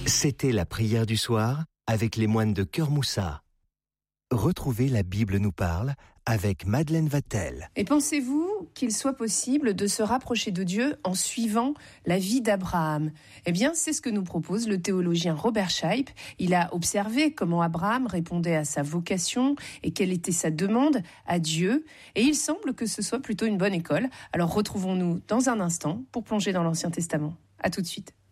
C'était la prière du soir avec les moines de Cœur Moussa. Retrouvez La Bible nous parle avec Madeleine Vatel. Et pensez-vous qu'il soit possible de se rapprocher de Dieu en suivant la vie d'Abraham ? Eh bien, c'est ce que nous propose le théologien Robert Scheib. Il a observé comment Abraham répondait à sa vocation et quelle était sa demande à Dieu. Et il semble que ce soit plutôt une bonne école. Alors retrouvons-nous dans un instant pour plonger dans l'Ancien Testament. À tout de suite.